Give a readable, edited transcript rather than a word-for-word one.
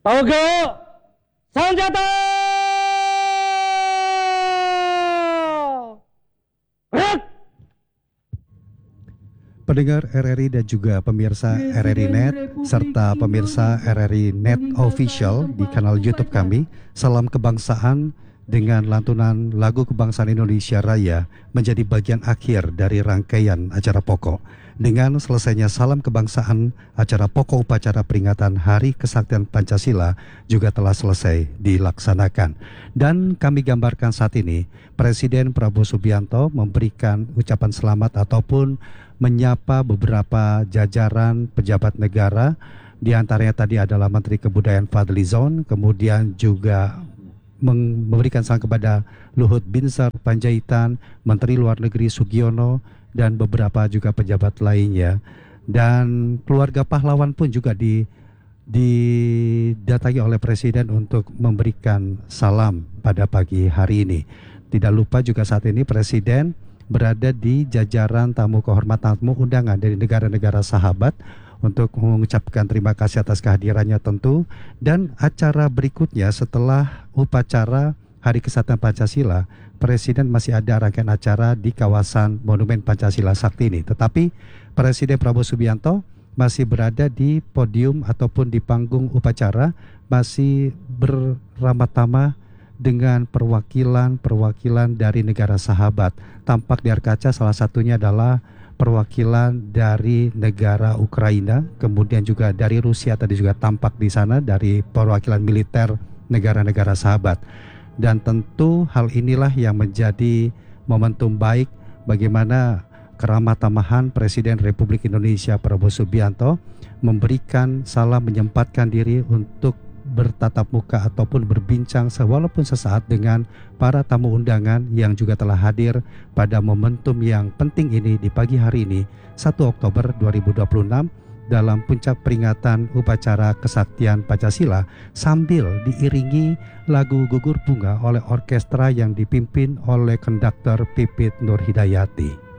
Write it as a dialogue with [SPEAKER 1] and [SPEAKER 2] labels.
[SPEAKER 1] Togo Sanjata.
[SPEAKER 2] Pendengar RRI dan juga pemirsa RRI Net serta pemirsa RRI Net Official di kanal YouTube kami, salam kebangsaan dengan lantunan lagu kebangsaan Indonesia Raya menjadi bagian akhir dari rangkaian acara pokok. Dengan selesainya salam kebangsaan, acara pokok upacara peringatan Hari Kesaktian Pancasila juga telah selesai dilaksanakan. Dan kami gambarkan saat ini, Presiden Prabowo Subianto memberikan ucapan selamat ataupun menyapa beberapa jajaran pejabat negara. Di antaranya tadi adalah Menteri Kebudayaan Fadlizon, kemudian juga memberikan salam kepada Luhut Binsar Panjaitan, Menteri Luar Negeri Sugiono, dan beberapa juga pejabat lainnya. Dan keluarga pahlawan pun juga didatangi oleh Presiden untuk memberikan salam pada pagi hari ini. Tidak lupa juga saat ini Presiden berada di jajaran tamu kehormatan tamu undangan dari negara-negara sahabat untuk mengucapkan terima kasih atas kehadirannya tentu. Dan acara berikutnya setelah upacara Hari Kesaktian Pancasila, Presiden masih ada rangkaian acara di kawasan Monumen Pancasila Sakti ini. Tetapi Presiden Prabowo Subianto masih berada di podium ataupun di panggung upacara, masih beramah tamah dengan perwakilan dari negara sahabat. Tampak di air kaca salah satunya adalah perwakilan dari negara Ukraina, kemudian juga dari Rusia tadi juga tampak di sana dari perwakilan militer negara-negara sahabat. Dan tentu hal inilah yang menjadi momentum baik bagaimana keramah tamahan Presiden Republik Indonesia Prabowo Subianto memberikan salam, menyempatkan diri untuk bertatap muka ataupun berbincang walaupun sesaat dengan para tamu undangan yang juga telah hadir pada momentum yang penting ini di pagi hari ini 1 Oktober 2026 dalam puncak peringatan upacara kesaktian Pancasila sambil diiringi lagu Gugur Bunga oleh orkestra yang dipimpin oleh konduktor Pipit Nurhidayati.